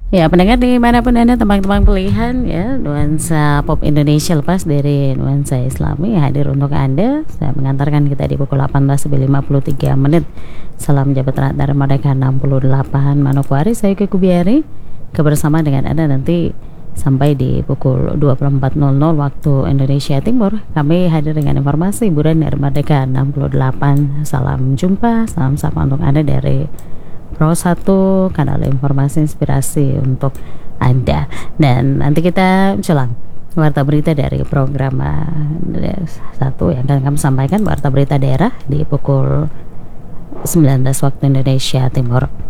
Ya, pendengar dimanapun Anda teman-teman pilihan ya, nuansa pop Indonesia lepas dari nuansa Islami hadir untuk Anda. Saya mengantarkan kita di pukul 18:53. Salam jabat dari Merdeka 68 Manokwari, saya Ke Kubiari. Kebersamaan dengan Anda nanti sampai di pukul 24.00 waktu Indonesia Timur. Kami hadir dengan informasi hiburan dari Merdeka 68. Salam jumpa, salam sapa untuk Anda dari Pro 1, kanal informasi inspirasi untuk Anda. Dan nanti kita celang warta berita dari program 1 yang akan kami sampaikan, warta berita daerah di pukul 19 waktu Indonesia Timur.